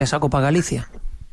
esa Copa Galicia?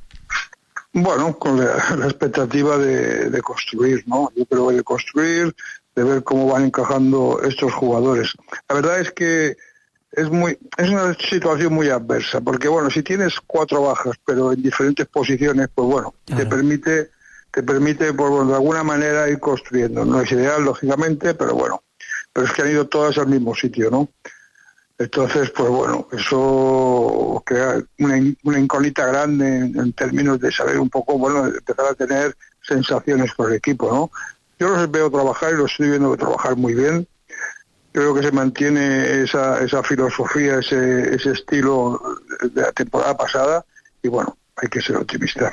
Bueno, con la expectativa de construir, ¿no? Yo creo que de construir, de ver cómo van encajando estos jugadores. La verdad es que es una situación muy adversa, porque bueno, si tienes 4 bajas, pero en diferentes posiciones, pues bueno, claro, te permite pues, bueno, de alguna manera ir construyendo. No es ideal, lógicamente, pero bueno, pero es que han ido todas al mismo sitio, ¿no? Entonces, pues bueno, eso crea una incógnita grande en términos de saber un poco, bueno, de empezar a tener sensaciones por el equipo, ¿no? Yo los veo trabajar y los estoy viendo trabajar muy bien. Creo que se mantiene esa filosofía, ese estilo de la temporada pasada y bueno, hay que ser optimista.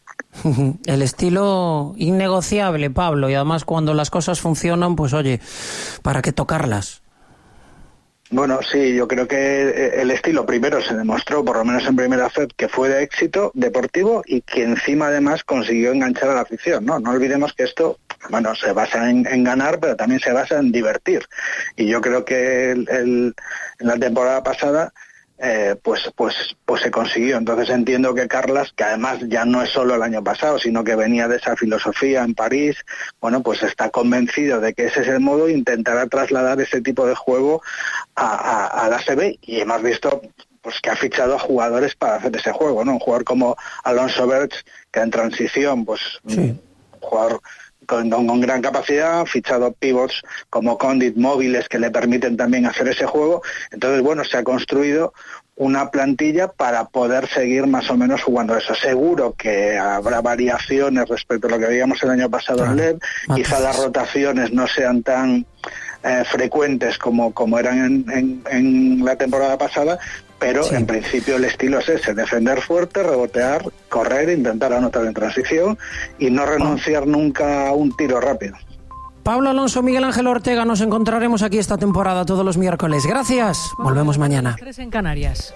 El estilo innegociable, Pablo, y además cuando las cosas funcionan, pues oye, ¿para qué tocarlas? Bueno, sí, yo creo que el estilo primero se demostró, por lo menos en primera set, que fue de éxito deportivo y que encima además consiguió enganchar a la afición, ¿no? No olvidemos que esto, bueno, se basa en ganar, pero también se basa en divertir. Y yo creo que en la temporada pasada pues se consiguió. Entonces entiendo que Carlas, que además ya no es solo el año pasado, sino que venía de esa filosofía en París, bueno, pues está convencido de que ese es el modo e intentará trasladar ese tipo de juego a la ACB, y hemos visto pues que ha fichado a jugadores para hacer ese juego, ¿no? Un jugador como Alonso Berch, que en transición, pues sí, un jugador con gran capacidad, fichado pivots como Condit, móviles, que le permiten también hacer ese juego. Entonces, bueno, se ha construido una plantilla para poder seguir más o menos jugando eso. Seguro que habrá variaciones respecto a lo que veíamos el año pasado en LEB. Quizá las rotaciones no sean tan frecuentes como eran en la temporada pasada, pero sí, en principio el estilo es ese: defender fuerte, rebotear, correr, intentar anotar en transición y no renunciar nunca a un tiro rápido. Pablo Alonso, Miguel Ángel Ortega, nos encontraremos aquí esta temporada todos los miércoles. Gracias, volvemos mañana. 3 en Canarias.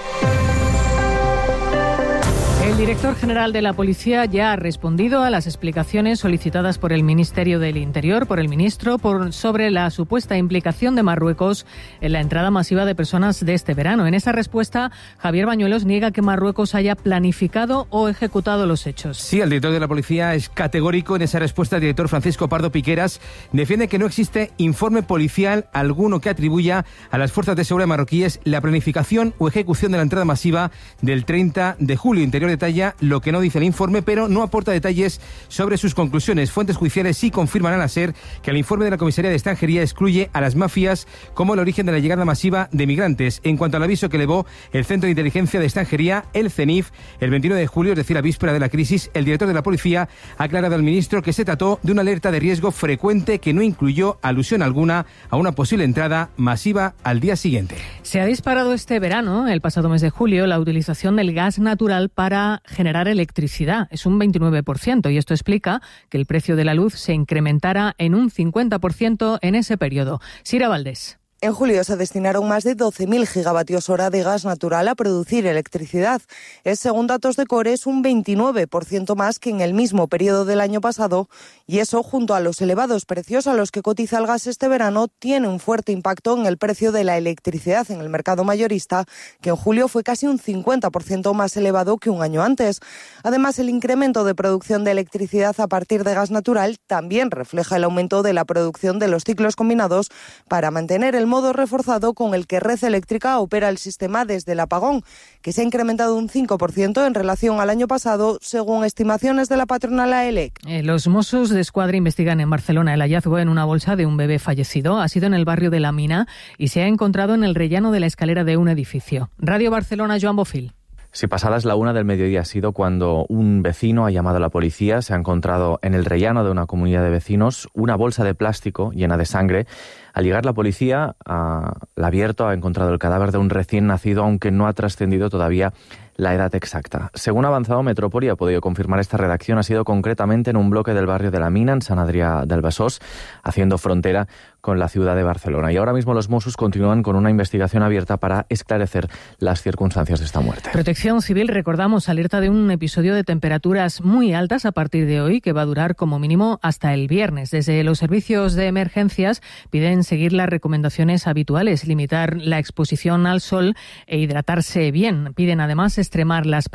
El director general de la Policía ya ha respondido a las explicaciones solicitadas por el Ministerio del Interior, por el ministro, sobre la supuesta implicación de Marruecos en la entrada masiva de personas de este verano. En esa respuesta, Javier Bañuelos niega que Marruecos haya planificado o ejecutado los hechos. Sí, el director de la Policía es categórico en esa respuesta. El director Francisco Pardo Piqueras defiende que no existe informe policial alguno que atribuya a las fuerzas de seguridad marroquíes la planificación o ejecución de la entrada masiva del 30 de julio. Interior detalla lo que no dice el informe, pero no aporta detalles sobre sus conclusiones. Fuentes judiciales sí confirman a la SER que el informe de la Comisaría de Extranjería excluye a las mafias como el origen de la llegada masiva de migrantes. En cuanto al aviso que elevó el Centro de Inteligencia de Extranjería, el CENIF, el 29 de julio, es decir, a víspera de la crisis, el director de la Policía ha aclarado al ministro que se trató de una alerta de riesgo frecuente que no incluyó alusión alguna a una posible entrada masiva al día siguiente. Se ha disparado este verano, el pasado mes de julio, la utilización del gas natural para generar electricidad. Es un 29%, y esto explica que el precio de la luz se incrementara en un 50% en ese periodo. Sira Valdés. En julio se destinaron más de 12.000 gigavatios hora de gas natural a producir electricidad. Es, según datos de Cores, un 29% más que en el mismo periodo del año pasado, y eso, junto a los elevados precios a los que cotiza el gas este verano, tiene un fuerte impacto en el precio de la electricidad en el mercado mayorista, que en julio fue casi un 50% más elevado que un año antes. Además, el incremento de producción de electricidad a partir de gas natural también refleja el aumento de la producción de los ciclos combinados para mantener el modo reforzado con el que Red Eléctrica opera el sistema desde el apagón, que se ha incrementado un 5% en relación al año pasado, según estimaciones de la patronal AELEC. Los Mossos d'Esquadra investigan en Barcelona el hallazgo en una bolsa de un bebé fallecido. Ha sido en el barrio de La Mina y se ha encontrado en el rellano de la escalera de un edificio. Radio Barcelona, Joan Bofil. Si pasadas la 1 del mediodía ha sido cuando un vecino ha llamado a la policía. Se ha encontrado en el rellano de una comunidad de vecinos una bolsa de plástico llena de sangre. Al llegar la policía la ha abierto, ha encontrado el cadáver de un recién nacido, aunque no ha trascendido todavía la edad exacta. Según ha avanzado Metrópoli, ha podido confirmar esta redacción, ha sido concretamente en un bloque del barrio de La Mina, en Sant Adrià del Besòs, haciendo frontera con la ciudad de Barcelona. Y ahora mismo los Mossos continúan con una investigación abierta para esclarecer las circunstancias de esta muerte. Protección Civil, recordamos, alerta de un episodio de temperaturas muy altas a partir de hoy, que va a durar como mínimo hasta el viernes. Desde los servicios de emergencias piden seguir las recomendaciones habituales, limitar la exposición al sol e hidratarse bien. Piden además extremar las